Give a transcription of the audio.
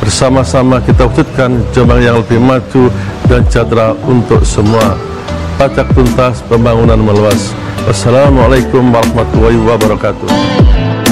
Bersama-sama kita wujudkan Jombang yang lebih maju dan sejahtera untuk semua. Pajak tuntas, pembangunan meluas. Wassalamualaikum warahmatullahi wabarakatuh.